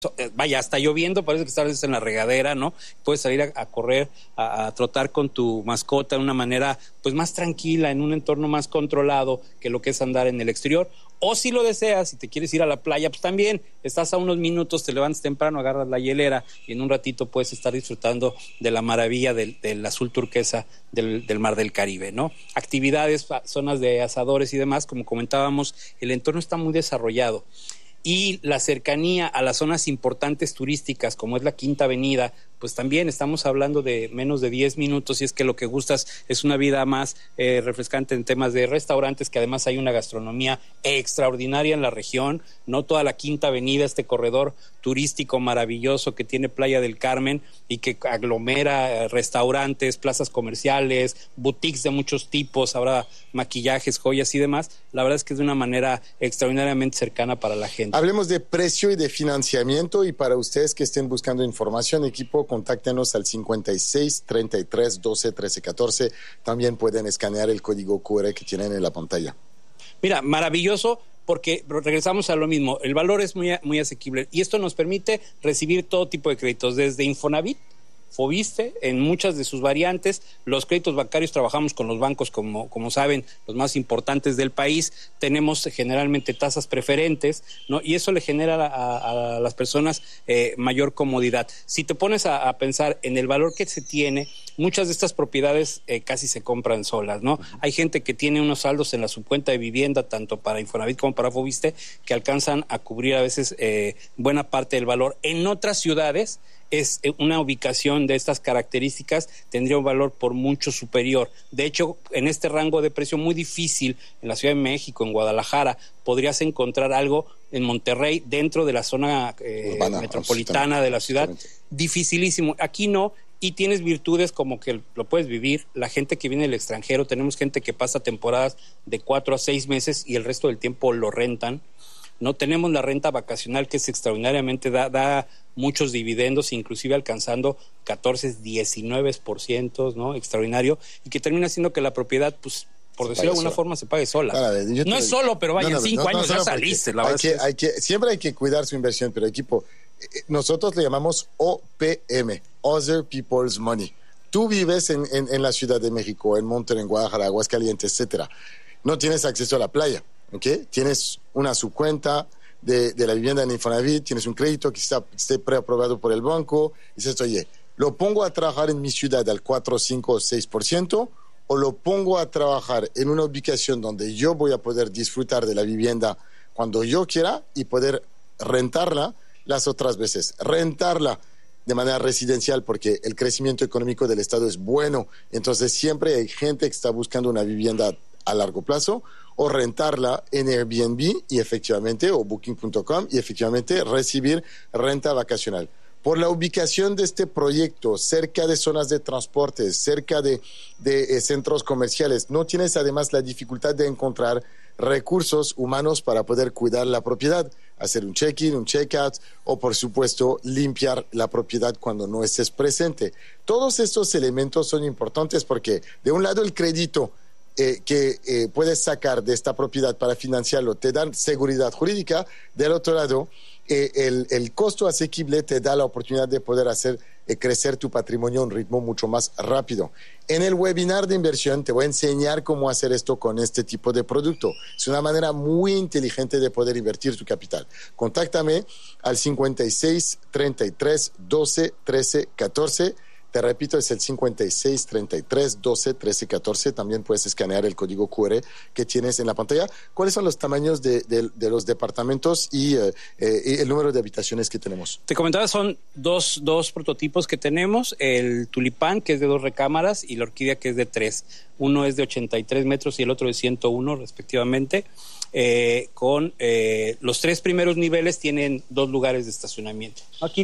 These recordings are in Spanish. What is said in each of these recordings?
Vaya, está lloviendo, parece que estás en la regadera, ¿no? Puedes salir a correr, a trotar con tu mascota de una manera pues más tranquila, en un entorno más controlado que lo que es andar en el exterior. O si lo deseas, si te quieres ir a la playa, pues también estás a unos minutos, te levantas temprano, agarras la hielera y en un ratito puedes estar disfrutando de la maravilla del azul turquesa del Mar del Caribe, ¿no? Actividades, zonas de asadores y demás, como comentábamos, el entorno está muy desarrollado. Y la cercanía a las zonas importantes turísticas, como es la Quinta Avenida, pues también estamos hablando de menos de 10 minutos, y es que lo que gustas es una vida más refrescante en temas de restaurantes, que además hay una gastronomía extraordinaria en la región, no toda la Quinta Avenida, este corredor turístico maravilloso que tiene Playa del Carmen y que aglomera restaurantes, plazas comerciales, boutiques de muchos tipos, ahora maquillajes, joyas y demás. La verdad es que es de una manera extraordinariamente cercana para la gente. Hablemos de precio y de financiamiento, y para ustedes que estén buscando información, equipo, contáctenos al 56 33 12 13 14. También pueden escanear el código QR que tienen en la pantalla. Mira, maravilloso, porque regresamos a lo mismo. El valor es muy asequible y esto nos permite recibir todo tipo de créditos, desde Infonavit, Foviste, en muchas de sus variantes. Los créditos bancarios, trabajamos con los bancos, como saben, los más importantes del país. Tenemos generalmente tasas preferentes, ¿no? Y eso le genera a las personas mayor comodidad. Si te pones a pensar en el valor que se tiene, muchas de estas propiedades casi se compran solas, ¿no? Hay gente que tiene unos saldos en la subcuenta de vivienda, tanto para Infonavit como para Foviste, que alcanzan a cubrir a veces buena parte del valor. En otras ciudades, es una ubicación de estas características tendría un valor por mucho superior. De hecho, en este rango de precio muy difícil, en la Ciudad de México, en Guadalajara, podrías encontrar algo en Monterrey, dentro de la zona metropolitana de la ciudad, dificilísimo. Aquí no, y tienes virtudes como que lo puedes vivir. La gente que viene del extranjero, tenemos gente que pasa temporadas de 4 a 6 meses y el resto del tiempo lo rentan. No tenemos la renta vacacional, que es extraordinariamente, da muchos dividendos, inclusive alcanzando 14, 19%, ¿no? Extraordinario, y que termina siendo que la propiedad, pues, por decirlo de alguna forma, se pague sola. No es solo, pero vaya, en 5 años ya saliste. La verdad siempre hay que cuidar su inversión, pero equipo, nosotros le llamamos OPM, Other People's Money. Tú vives en la Ciudad de México, en Monterrey, en Guadalajara, Aguascalientes, etcétera. No tienes acceso a la playa. ¿Okay? Tienes una subcuenta de la vivienda en Infonavit, tienes un crédito que esté preaprobado por el banco, y dices, oye, ¿lo pongo a trabajar en mi ciudad al 4, 5 o 6%, o lo pongo a trabajar en una ubicación donde yo voy a poder disfrutar de la vivienda cuando yo quiera y poder rentarla las otras veces? Rentarla de manera residencial, porque el crecimiento económico del Estado es bueno, entonces siempre hay gente que está buscando una vivienda a largo plazo, o rentarla en Airbnb y efectivamente, o Booking.com, y efectivamente recibir renta vacacional. Por la ubicación de este proyecto, cerca de zonas de transporte, cerca de centros comerciales, no tienes además la dificultad de encontrar recursos humanos para poder cuidar la propiedad, hacer un check-in, un check-out, o por supuesto limpiar la propiedad cuando no estés presente. Todos estos elementos son importantes porque, de un lado, el crédito que puedes sacar de esta propiedad para financiarlo te dan seguridad jurídica. Del otro lado, el costo asequible te da la oportunidad de poder hacer crecer tu patrimonio a un ritmo mucho más rápido. En el webinar de inversión te voy a enseñar cómo hacer esto con este tipo de producto. Es una manera muy inteligente de poder invertir tu capital. Contáctame al 56 33 12 13 14. Te repito, es el 56 33 12 13 14. También puedes escanear el código QR que tienes en la pantalla. ¿Cuáles son los tamaños de los departamentos y el número de habitaciones que tenemos? Te comentaba, son dos prototipos que tenemos. El tulipán, que es de 2 recámaras, y la orquídea, que es de 3. Uno es de 83 metros y el otro de 101, respectivamente. Con los 3 primeros niveles tienen 2 lugares de estacionamiento. Aquí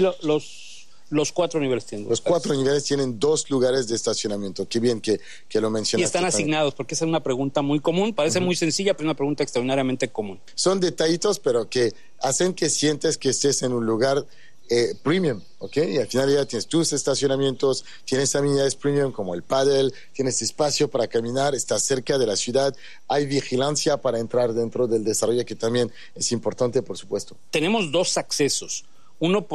los 4 niveles tienen. Los 4 niveles tienen 2 lugares de estacionamiento. Qué bien que lo mencionaste. Y están asignados, porque esa es una pregunta muy común. Parece muy sencilla, pero es una pregunta extraordinariamente común. Son detallitos, pero que hacen que sientes que estés en un lugar premium, ¿ok? Y al final ya tienes tus estacionamientos, tienes amenidades premium como el pádel, tienes espacio para caminar, estás cerca de la ciudad, hay vigilancia para entrar dentro del desarrollo, que también es importante, por supuesto. Tenemos 2 accesos. Uno